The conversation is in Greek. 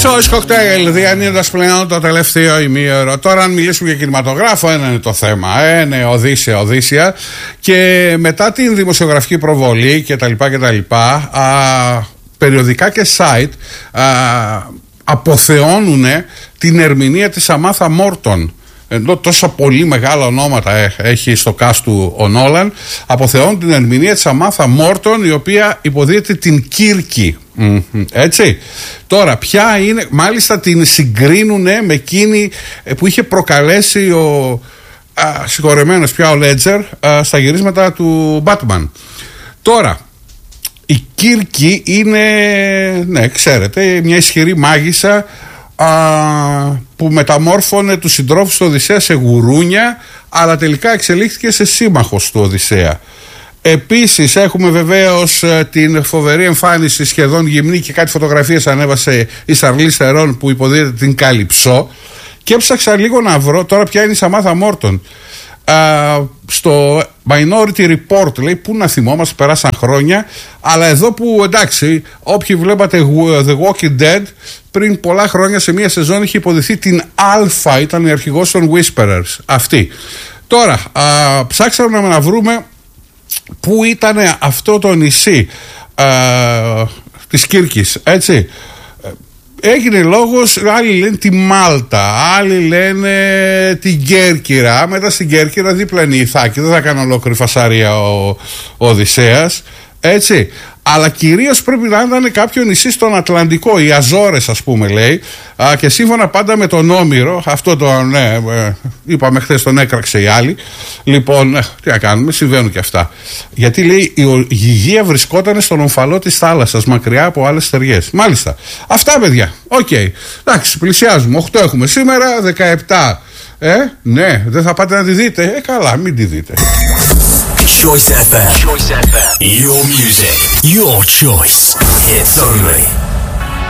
Choice Cocktail, διανύοντας πλέον το τελευταίο ημίωρο. Τώρα, αν μιλήσουμε για κινηματογράφο, ένα είναι το θέμα. Ναι, Οδύσσια. Και μετά την δημοσιογραφική προβολή κτλ. Περιοδικά και site αποθεώνουν την ερμηνεία της Σαμάνθα Μόρτον. Ενώ τόσα πολύ μεγάλα ονόματα έχει στο cast του ο Νόλαν, αποθεώνουν την ερμηνεία της Σαμάνθα Μόρτον, η οποία υποδίεται την Κίρκη. Έτσι. Τώρα, ποια είναι, μάλιστα την συγκρίνουν με εκείνη που είχε προκαλέσει ο συγχωρεμένος πια ο Λέτζερ στα γυρίσματα του Batman. Τώρα, η Κίρκη είναι, ναι, ξέρετε, μια ισχυρή μάγισσα που μεταμόρφωνε τους συντρόφους του Οδυσσέα σε γουρούνια, αλλά τελικά εξελίχθηκε σε σύμμαχος του Οδυσσέα. Επίσης έχουμε βεβαίως την φοβερή εμφάνιση, σχεδόν γυμνή, και κάτι φωτογραφίες ανέβασε η Σαρλίς Θερόν που υποδίεται την Καλυψό, και έψαξα λίγο να βρω τώρα ποια είναι η Σαμάνθα Μόρτον. Στο Minority Report λέει, πού να θυμόμαστε, περάσαν χρόνια, αλλά εδώ που, εντάξει, όποιοι βλέπατε The Walking Dead, πριν πολλά χρόνια σε μία σεζόν είχε υποδηθεί την Alpha, ήταν η αρχηγός των Whisperers αυτή. Τώρα ψάξαμε να βρούμε πού ήταν αυτό το νησί της Κίρκης, έτσι. Έγινε λόγος, άλλοι λένε τη Μάλτα, άλλοι λένε την Κέρκυρα. Μετά στην Κέρκυρα δίπλα είναι η Ιθάκη. Δεν θα κάνει ολόκληρη φασαρία ο Οδυσσέας, έτσι. Αλλά κυρίως πρέπει να ήταν κάποιο νησί στον Ατλαντικό, οι Αζόρες ας πούμε λέει. Και σύμφωνα πάντα με τον Όμηρο, αυτό το, ναι, είπαμε χθες, τον έκραξε οι άλλοι. Λοιπόν, τι να κάνουμε, συμβαίνουν και αυτά. Γιατί λέει η Γηγία βρισκόταν στον ομφαλό της θάλασσας, μακριά από άλλες στεριές. Μάλιστα. Αυτά, παιδιά. Οκ. Εντάξει, πλησιάζουμε. 8 έχουμε σήμερα, 17. Ναι, δεν θα πάτε να τη δείτε. Καλά, μην τη δείτε. Choice FM. Your music, your choice. Hits only.